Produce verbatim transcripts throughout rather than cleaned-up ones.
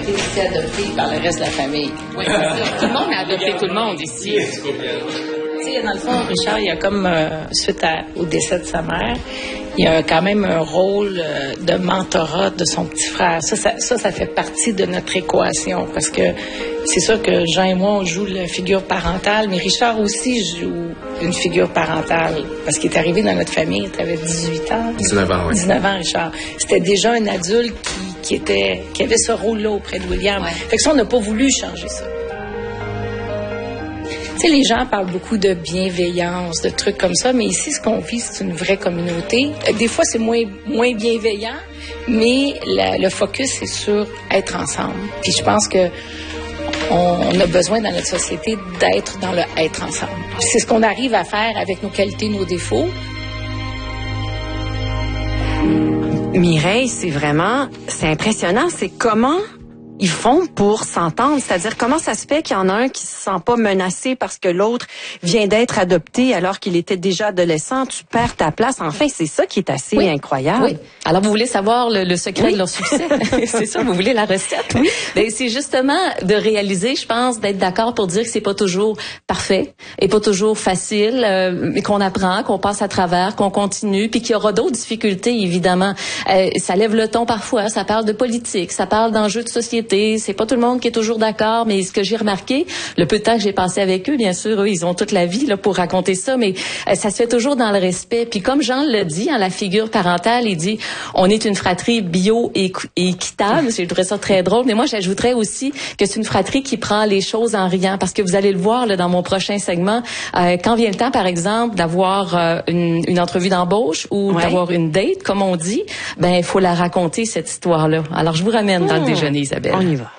été aussi adopté par le reste de la famille. Oui, tout le monde a adopté tout le monde ici. Tu sais, dans le fond, Richard, il y a comme, euh, suite à, au décès de sa mère, il y a quand même un rôle euh, de mentorat de son petit frère. Ça ça, ça, ça fait partie de notre équation, parce que c'est sûr que Jean et moi, on joue la figure parentale, mais Richard aussi joue une figure parentale, parce qu'il est arrivé dans notre famille, tu avais dix-huit ans. dix-neuf ans, oui. dix-neuf ans, Richard. C'était déjà un adulte qui, qui, était, qui avait ce rôle-là auprès de William. Ouais. Fait que ça, on n'a pas voulu changer ça. Tu sais, les gens parlent beaucoup de bienveillance, de trucs comme ça, mais ici, ce qu'on vit, c'est une vraie communauté. Des fois, c'est moins, moins bienveillant, mais la, le focus, c'est sur être ensemble. Puis je pense que on a besoin dans notre société d'être dans le être ensemble. C'est ce qu'on arrive à faire avec nos qualités, nos défauts. Mireille, c'est vraiment, c'est impressionnant. C'est comment ils font pour s'entendre? C'est-à-dire, comment ça se fait qu'il y en a un qui se sent pas menacé parce que l'autre vient d'être adopté alors qu'il était déjà adolescent? Tu perds ta place. Enfin, c'est ça qui est assez oui. incroyable. Oui. Alors, vous voulez savoir le, le secret oui. de leur succès? C'est ça, vous voulez la recette? Oui. Ben, c'est justement de réaliser, je pense, d'être d'accord pour dire que c'est pas toujours parfait et pas toujours facile, euh, mais qu'on apprend, qu'on passe à travers, qu'on continue, puis qu'il y aura d'autres difficultés, évidemment. Euh, ça lève le ton parfois, ça parle de politique, ça parle d'enjeux de société. C'est pas tout le monde qui est toujours d'accord, mais ce que j'ai remarqué, le peu de temps que j'ai passé avec eux, bien sûr, eux, ils ont toute la vie là pour raconter ça, mais euh, ça se fait toujours dans le respect. Puis comme Jean le dit, hein, la figure parentale, il dit, on est une fratrie bio et équitable. Je trouverais ça très drôle, mais moi, j'ajouterais aussi que c'est une fratrie qui prend les choses en riant, parce que vous allez le voir là dans mon prochain segment, euh, quand vient le temps, par exemple, d'avoir euh, une, une entrevue d'embauche ou ouais. d'avoir une date, comme on dit, ben il faut la raconter, cette histoire-là. Alors, je vous ramène mmh. dans le déjeuner, Isabelle. On y va.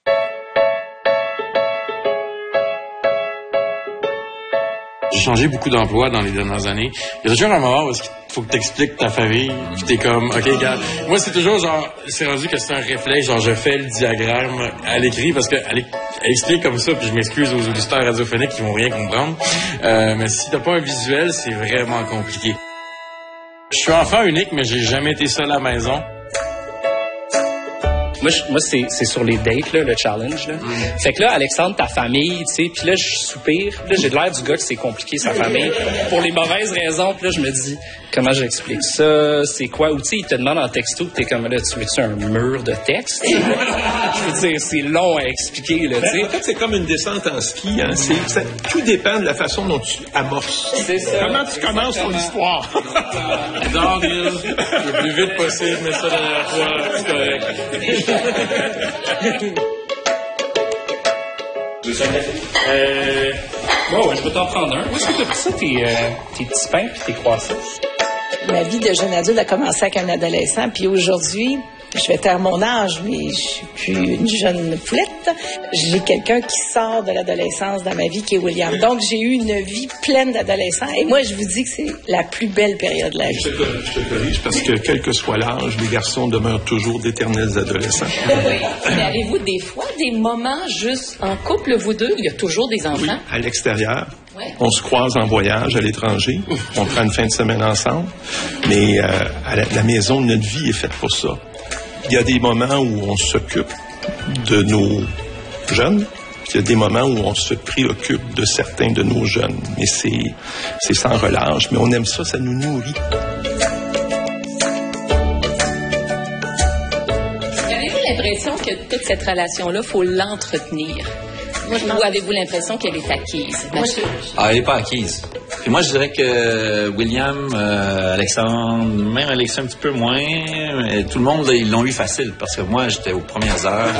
J'ai changé beaucoup d'emplois dans les dernières années. Il y a toujours un moment où il faut que tu expliques ta famille, puis t'es comme, OK, regarde. Moi, c'est toujours genre, c'est rendu que c'est un réflexe, genre, je fais le diagramme à l'écrit, parce que à expliquer comme ça, puis je m'excuse aux auditeurs radiophoniques qui vont rien comprendre, euh, mais si t'as pas un visuel, c'est vraiment compliqué. Je suis enfant unique, mais j'ai jamais été seul à la maison. Moi, je, moi c'est, c'est sur les dates, là, le challenge. Là. Mm. Fait que là, Alexandre, ta famille, tu sais, puis là, je soupire. Puis là, j'ai de l'air du gars que c'est compliqué, sa famille, pour les mauvaises raisons. Puis là, je me dis, comment j'explique ça? C'est quoi? Ou tu sais, il te demande en texto, t'es comme là, tu veux-tu un mur de texte? Je veux dire, c'est long à expliquer, là, tu sais. En fait, c'est comme une descente en ski. Hein. C'est, ça, tout dépend de la façon dont tu amorces. C'est ça. Comment tu commences ton histoire? Downhill, le plus vite possible, mais ça, la dernière fois, c'est correct. Euh, bon, ouais, je vais t'en prendre un. Où est-ce que tu as pris ça, tes, euh, tes petits pains et tes croissants? Ma vie de jeune adulte a commencé avec un adolescent, puis aujourd'hui, je vais taire mon âge, mais je suis plus une jeune poulette. J'ai quelqu'un qui sort de l'adolescence dans ma vie, qui est William. Donc, j'ai eu une vie pleine d'adolescents. Et moi, je vous dis que c'est la plus belle période de la vie. Je te, je te corrige, parce que quel que soit l'âge, les garçons demeurent toujours d'éternels adolescents. Oui. Mais avez-vous des fois des moments juste en couple, vous deux? Il y a toujours des enfants? Oui, à l'extérieur. Ouais. On se croise en voyage à l'étranger. On prend une fin de semaine ensemble. Mais euh, à la, la maison, notre vie est faite pour ça. Il y a des moments où on s'occupe de nos jeunes, puis il y a des moments où on se préoccupe de certains de nos jeunes. Mais c'est, c'est sans relâche, mais on aime ça, ça nous nourrit. Avez-vous l'impression que toute cette relation-là, il faut l'entretenir? Moi, je Ou avez-vous l'impression qu'elle est acquise? Moi, je... Ah, elle n'est pas acquise. Puis moi, je dirais que William, euh, Alexandre, même Alexandre un petit peu moins, mais tout le monde, là, ils l'ont eu facile, parce que moi, j'étais aux premières heures,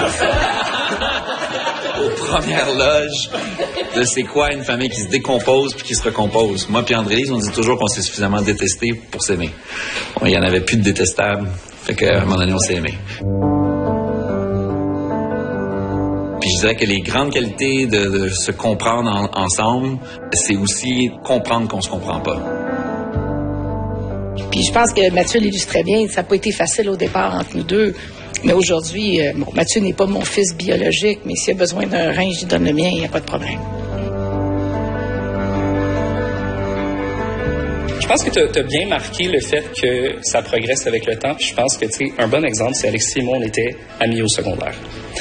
aux premières loges, de c'est quoi une famille qui se décompose puis qui se recompose. Moi puis André-Lise, on dit toujours qu'on s'est suffisamment détestés pour s'aimer. Bon, il n'y en avait plus de détestables, fait qu'à un moment donné, on s'est aimés. Puis je dirais que les grandes qualités de, de se comprendre en, ensemble, c'est aussi comprendre qu'on se comprend pas. Puis je pense que Mathieu l'illustrait bien. Ça n'a pas été facile au départ entre nous deux. Mais aujourd'hui, euh, bon, Mathieu n'est pas mon fils biologique, mais s'il a besoin d'un rein, je lui donne le mien, il n'y a pas de problème. Je pense que tu as bien marqué le fait que ça progresse avec le temps. Puis je pense que, tu sais, un bon exemple, c'est Alexis et moi, on était amis au secondaire.